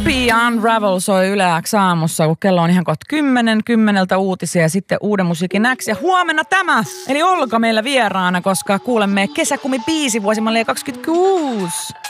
Happy ja Unravel soi Yle X aamussa, kun kello on ihan kohta 10:00 uutisia ja sitten uuden musiikin X. Ja huomenna tämä, eli Olka meillä vieraana, koska kuulemme kesäkumi biisi vuosimallia 26.